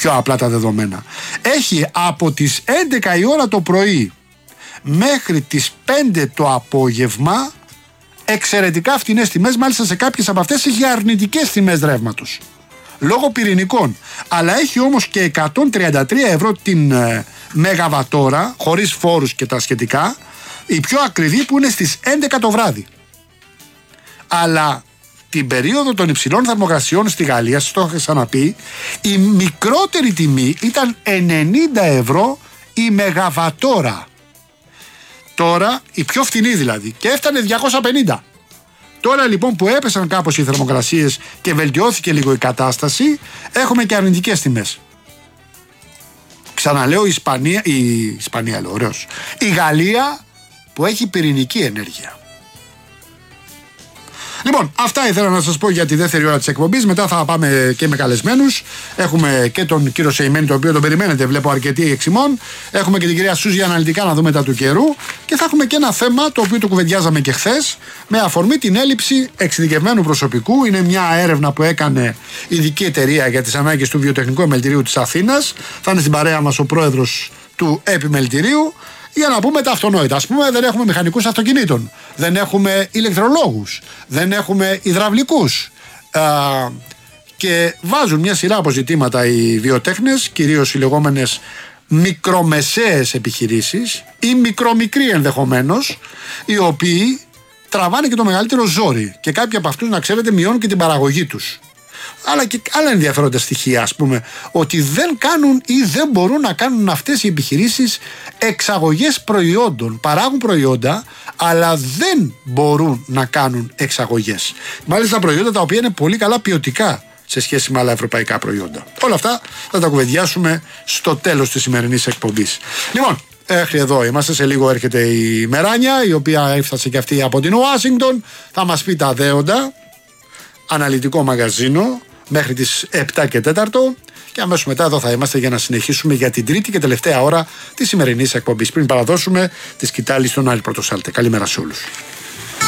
πιο απλά τα δεδομένα. Έχει από τις 11 η ώρα το πρωί μέχρι τις 5 το απόγευμα εξαιρετικά φτηνές τιμές, μάλιστα σε κάποιες από αυτές έχει αρνητικές τιμές ρεύματος λόγω πυρηνικών, αλλά έχει όμως και 133 ευρώ την μεγαβατόρα χωρίς φόρους και τα σχετικά, η πιο ακριβή που είναι στις 11 το βράδυ. Αλλά την περίοδο των υψηλών θερμοκρασιών στη Γαλλία, σας το έχω ξαναπεί, η μικρότερη τιμή ήταν 90 ευρώ η μεγαβατόρα. Τώρα η πιο φτηνή δηλαδή, και έφτανε 250. Τώρα λοιπόν που έπεσαν κάπως οι θερμοκρασίες και βελτιώθηκε λίγο η κατάσταση, έχουμε και αρνητικές τιμές. Ξαναλέω, η Γαλλία που έχει πυρηνική ενέργεια. Λοιπόν, αυτά ήθελα να σας πω για τη δεύτερη ώρα της εκπομπής. Μετά θα πάμε και με καλεσμένους. Έχουμε και τον κύριο Σεϊμένη, τον οποίο τον περιμένετε, βλέπω αρκετοί εξημών. Έχουμε και την κυρία Σούζη αναλυτικά να δούμε τα του καιρού. Και θα έχουμε και ένα θέμα το οποίο το κουβεντιάζαμε και χθες, με αφορμή την έλλειψη εξειδικευμένου προσωπικού. Είναι μια έρευνα που έκανε ειδική εταιρεία για τις ανάγκες του Βιοτεχνικού Επιμελητηρίου της Αθήνας. Θα είναι στην παρέα μας ο πρόεδρος του Επιμελητηρίου. Για να πούμε τα αυτονόητα. Ας πούμε, δεν έχουμε μηχανικούς αυτοκινήτων, δεν έχουμε ηλεκτρολόγους, δεν έχουμε υδραυλικούς. Και βάζουν μια σειρά από ζητήματα οι βιοτέχνες, κυρίως οι λεγόμενες μικρομεσαίες επιχειρήσεις ή μικρομικροί ενδεχομένως, οι οποίοι τραβάνε και το μεγαλύτερο ζόρι. Και κάποιοι από αυτούς, να ξέρετε, μειώνουν και την παραγωγή τους. Αλλά και άλλα ενδιαφέροντα στοιχεία, ας πούμε, ότι δεν κάνουν ή δεν μπορούν να κάνουν αυτές οι επιχειρήσεις εξαγωγές προϊόντων. Παράγουν προϊόντα, αλλά δεν μπορούν να κάνουν εξαγωγές. Μάλιστα προϊόντα τα οποία είναι πολύ καλά ποιοτικά σε σχέση με άλλα ευρωπαϊκά προϊόντα. Όλα αυτά θα τα κουβεντιάσουμε στο τέλος της σημερινής εκπομπής. Λοιπόν, μέχρι εδώ είμαστε. Σε λίγο έρχεται η Μεράνια, η οποία έφτασε και αυτή από την Ουάσιγκτον. Θα μας πει τα δέοντα. Αναλυτικό μαγαζίνο μέχρι τις 7 και 4 και αμέσως μετά εδώ θα είμαστε για να συνεχίσουμε για την τρίτη και τελευταία ώρα της σημερινής εκπομπής, πριν παραδώσουμε τη σκητάλη στον Άρη Πρωτοσάλτε. Καλημέρα σε όλους.